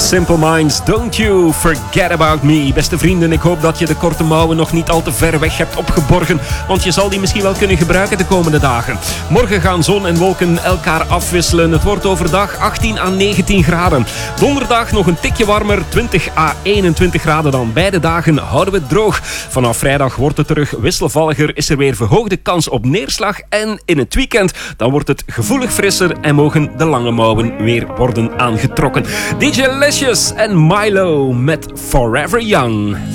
Simple Minds, Don't You Forget About Me. Beste vrienden, ik hoop dat je de korte mouwen nog niet al te ver weg hebt opgeborgen, want je zal die misschien wel kunnen gebruiken de komende dagen. Morgen gaan zon en wolken elkaar afwisselen. Het wordt overdag 18 à 19 graden. Donderdag nog een tikje warmer, 20 à 21 graden dan. Beide dagen houden we het droog. Vanaf vrijdag wordt het terug wisselvalliger, is er weer verhoogde kans op neerslag en in het weekend dan wordt het gevoelig frisser en mogen de lange mouwen weer worden aangetrokken. DJ Licious en Milo met Forever Young.